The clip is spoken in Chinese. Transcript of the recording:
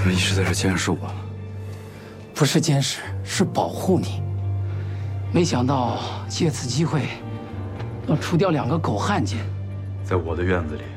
们一直在这监视我。 不是监视，是保护你。没想到借此机会，要除掉2个狗汉奸。 在我的院子里，